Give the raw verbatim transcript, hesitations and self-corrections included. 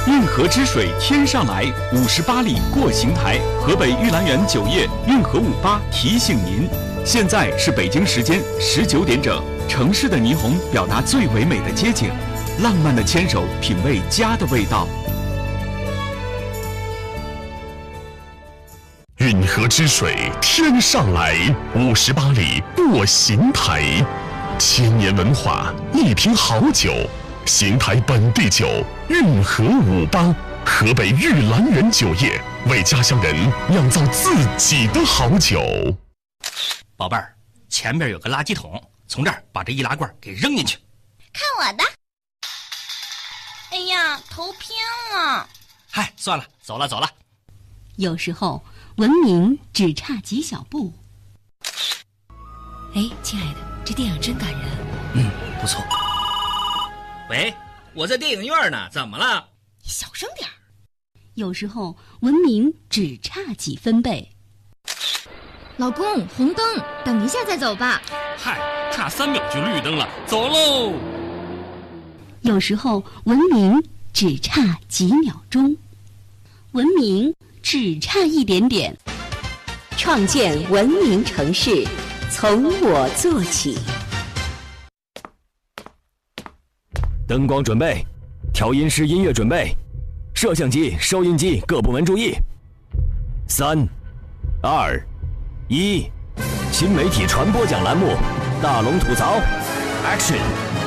运河之水天上来，五十八里过邢台。河北玉兰园酒业运河五八提醒您，现在是北京时间十九点整。城市的霓虹表达最唯美的街景，浪漫的牵手品味家的味道。 运河之水天上来，五十八里过邢台。千年文化，一瓶好酒。邢台本地酒，运河五八，河北玉兰园酒业为家乡人酿造自己的好酒。 宝贝儿，前边有个垃圾桶，从这儿把这易拉罐给扔进去。 看我的！哎呀，头偏了。 嗨，算了，走了走了。 有时候文明只差几小步。 哎，亲爱的，这电影真感人。 嗯，不错。喂，我在电影院呢，怎么了？ 你小声点儿。 有时候文明只差几分贝。 老公，红灯，等一下再走吧。 嗨，差三秒就绿灯了，走喽。 有时候文明只差几秒钟，文明只差一点点。 创建文明城市，从我做起。 灯光准备，调音师音乐准备，摄像机、收音机各部门注意。三、二、一，新媒体传播奖栏目，大龙吐槽 ，Action！